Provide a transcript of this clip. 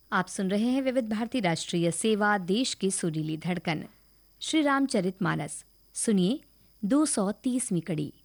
आप सुन रहे हैं विविध भारती राष्ट्रीय सेवा, देश की सुरीली धड़कन। श्री रामचरितमानस सुनिए 230वीं कड़ी।